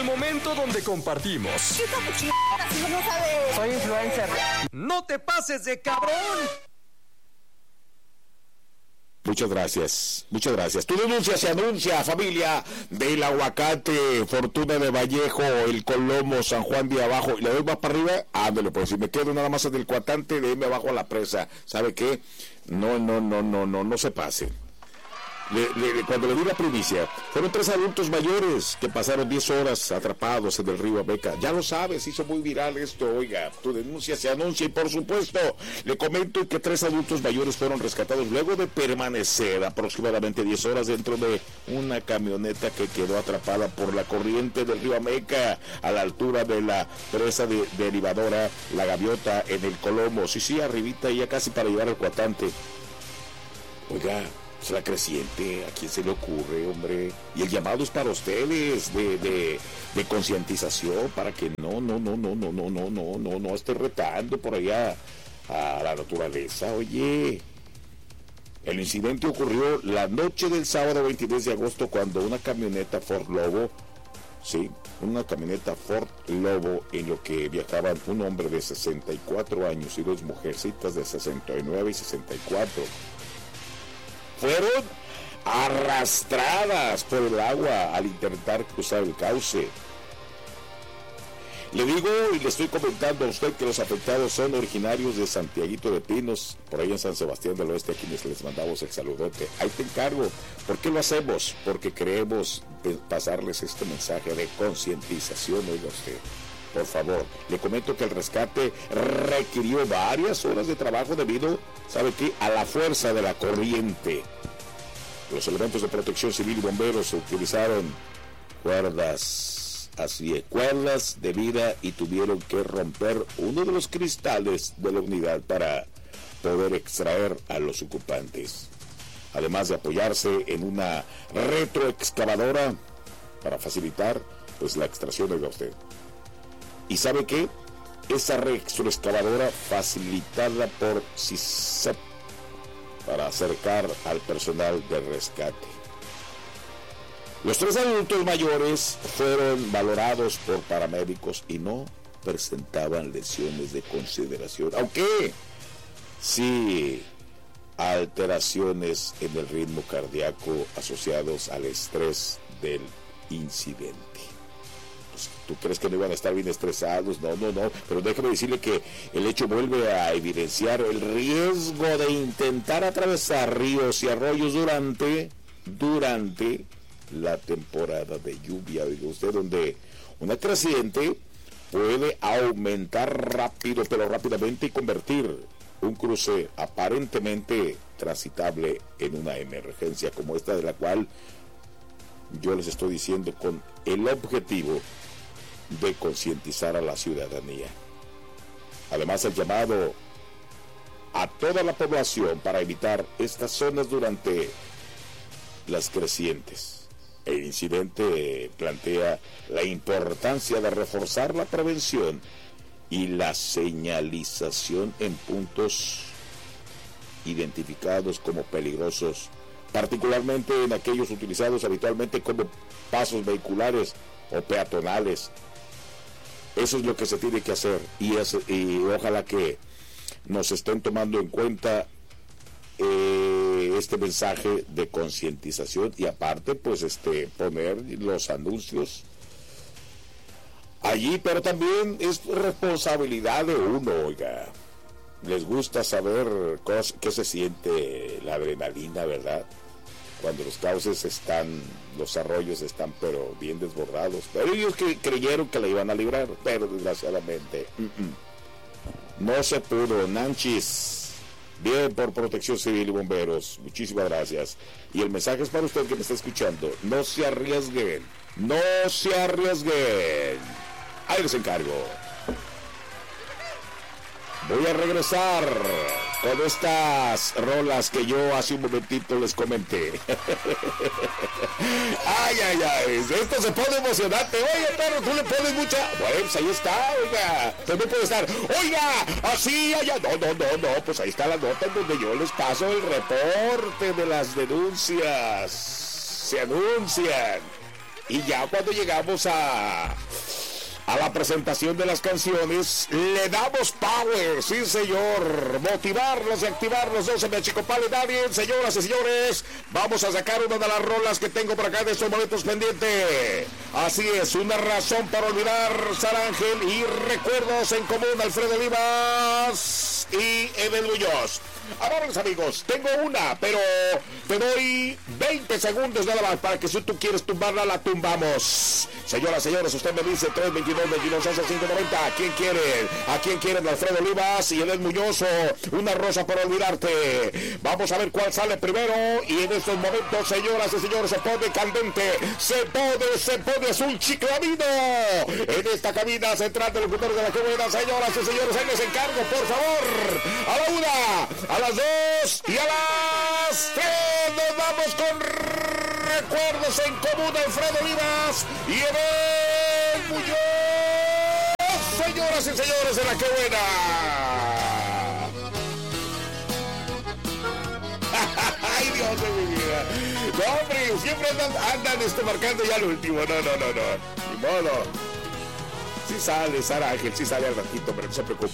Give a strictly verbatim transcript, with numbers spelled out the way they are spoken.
momento donde compartimos. ¿Qué capuchino? Si no sabe. Soy influencer. ¡No te pases de cabrón! Muchas gracias, muchas gracias. Tu denuncia se anuncia, familia del Aguacate, Fortuna de Vallejo, El Colomo, San Juan de Abajo. ¿Le doy más para arriba? Ándale, pues si me quedo nada más en el Cuatante, de irme abajo a la presa. ¿Sabe qué? No, no, no, no, no, no se pase. Le, le, cuando le di la primicia, fueron tres adultos mayores que pasaron diez horas atrapados en el río Ameca. Ya lo sabes, hizo muy viral esto. Oiga, tu denuncia se anuncia y por supuesto le comento que tres adultos mayores fueron rescatados luego de permanecer aproximadamente diez horas dentro de una camioneta que quedó atrapada por la corriente del río Ameca a la altura de la presa de, derivadora La Gaviota en El Colomo. Sí, sí, arribita, ya casi para llegar al Cuatante. Oiga, es la creciente, ¿a quién se le ocurre, hombre? Y el llamado es para ustedes de, de, de concientización para que no, no, no, no, no, no, no, no, no, no esté retando por allá a la naturaleza. Oye, el incidente ocurrió la noche del sábado veintidós de agosto cuando una camioneta Ford Lobo, sí, una camioneta Ford Lobo en lo que viajaban un hombre de sesenta y cuatro años y dos mujercitas de sesenta y nueve y sesenta y cuatro. Fueron arrastradas por el agua al intentar cruzar el cauce. Le digo y le estoy comentando a usted que los afectados son originarios de Santiaguito de Pinos, por ahí en San Sebastián del Oeste, a quienes les mandamos el saludote. Ahí te encargo. ¿Por qué lo hacemos? Porque queremos pasarles este mensaje de concientización, oiga usted. Por favor, le comento que el rescate requirió varias horas de trabajo debido, ¿sabe qué?, a la fuerza de la corriente. Los elementos de protección civil y bomberos utilizaron cuerdas, así es, cuerdas de vida y tuvieron que romper uno de los cristales de la unidad para poder extraer a los ocupantes. Además de apoyarse en una retroexcavadora para facilitar pues la extracción de usted. ¿Y sabe qué? Esa retroexcavadora facilitada por C I S E P para acercar al personal de rescate. Los tres adultos mayores fueron valorados por paramédicos y no presentaban lesiones de consideración, aunque sí alteraciones en el ritmo cardíaco asociados al estrés del incidente. ¿Tú crees que no iban a estar bien estresados? No, no, no. Pero déjame decirle que el hecho vuelve a evidenciar el riesgo de intentar atravesar ríos y arroyos durante, durante la temporada de lluvia. Oiga usted, donde una creciente puede aumentar rápido, pero rápidamente y convertir un cruce aparentemente transitable en una emergencia como esta, de la cual yo les estoy diciendo con el objetivo de concientizar a la ciudadanía. Además, el llamado a toda la población para evitar estas zonas durante las crecientes. El incidente plantea la importancia de reforzar la prevención y la señalización en puntos identificados como peligrosos, particularmente en aquellos utilizados habitualmente como pasos vehiculares o peatonales. Eso es lo que se tiene que hacer y, es, y ojalá que nos estén tomando en cuenta eh, este mensaje de concientización y aparte pues este poner los anuncios allí, pero también es responsabilidad de uno, oiga. Les gusta saber cos, qué se siente la adrenalina, ¿verdad? Cuando los cauces están, los arroyos están pero bien desbordados. Pero ellos que creyeron que la iban a librar, pero desgraciadamente uh-uh. no se pudo. Nanchis, bien por Protección Civil y Bomberos, muchísimas gracias. Y el mensaje es para usted que me está escuchando: no se arriesguen, no se arriesguen. Ahí les encargo. Voy a regresar con estas rolas que yo hace un momentito les comenté. Ay, ay, ay, esto se pone emocionante. Oye, pero tú le pones mucha... Bueno, pues ahí está, oiga. También puede estar, oiga, así, allá. No, no, no, no, pues ahí está la nota en donde yo les paso el reporte de las denuncias. Se anuncian. Y ya cuando llegamos a... a la presentación de las canciones, le damos power, sí señor, motivarlos y activarlos, no se me achicopale nadie, señoras y señores, vamos a sacar una de las rolas que tengo por acá de estos momentos pendiente. Así es, una razón para olvidar, Sara Ángel, y recuerdos en común, Alfredo Olivas y Edel Muñoz. Ahora, mis amigos, tengo una, pero te doy veinte segundos nada más para que si tú quieres tumbarla, la tumbamos. Señoras, señores, usted me dice tres veintidós, veintidós, once, cinco noventa. ¿A quién quieren? ¿A quién quieren? Alfredo Olivas y Edel Muñoz, una rosa para olvidarte. Vamos a ver cuál sale primero. Y en estos momentos, señoras y señores, se pone candente. Se pone, se pone azul chiclamino. En esta cabina central de locutores de la comunidad, señoras y señores, ahí les encargo, por favor. A la una, a las dos y a las tres. Nos vamos con recuerdos en común, Alfredo Olivas y Edel Muñoz. Señoras y señores, en la que buena. Ay, Dios de mi vida. No, hombre, siempre andan, andan esto marcando ya el último. No, no, no, no. Ni modo. Sí sale, Sara Ángel, sí sale al ratito, pero no se preocupe.